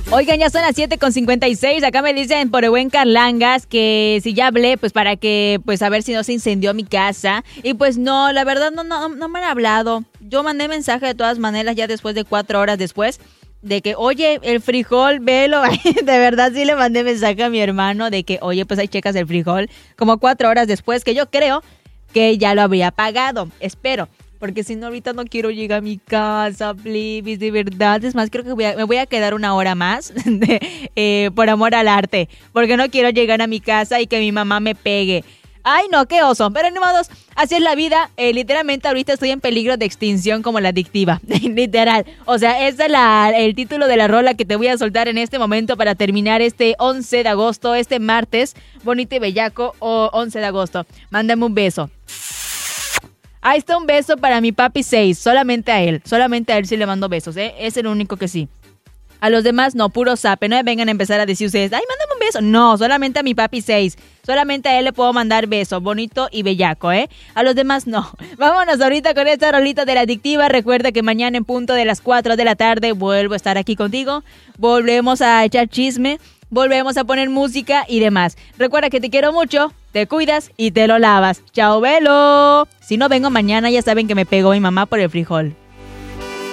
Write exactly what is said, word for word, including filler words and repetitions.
Oigan, ya son las siete con cincuenta y seis. Acá me dicen por el buen Carlangas que si ya hablé, pues para que, pues a ver si no se incendió mi casa. Y pues no, la verdad no, no, no me han hablado. Yo mandé mensaje de todas maneras ya después de cuatro horas después. De que, oye, el frijol, velo. De verdad sí le mandé mensaje a mi hermano de que, oye, pues ahí checas el frijol. Como cuatro horas después, que yo creo que ya lo habría pagado. Espero. Porque si no, ahorita no quiero llegar a mi casa, please, de verdad. Es más, creo que voy a, me voy a quedar una hora más de, eh, por amor al arte. Porque no quiero llegar a mi casa y que mi mamá me pegue. Ay, no, qué oso. Pero ni modos, así es la vida. Eh, literalmente ahorita estoy en peligro de extinción como la adictiva. Literal. O sea, ese es la, el título de la rola que te voy a soltar en este momento para terminar este once de agosto, este martes. Bonito y bellaco, o once de agosto. Mándame un beso. Ahí está un beso para mi papi seis. Solamente a él. Solamente a él sí le mando besos, ¿eh? Es el único que sí. A los demás no, puro zape. No me vengan a empezar a decir ustedes, ay, mándame un beso. No, solamente a mi papi seis. Solamente a él le puedo mandar beso, bonito y bellaco, ¿eh? A los demás no. Vámonos ahorita con esta rolita de la adictiva. Recuerda que mañana en punto de las cuatro de la tarde vuelvo a estar aquí contigo. Volvemos a echar chisme. Volvemos a poner música y demás. Recuerda que te quiero mucho, te cuidas y te lo lavas. ¡Chao, velo! Si no vengo mañana, ya saben que me pegó mi mamá por el frijol.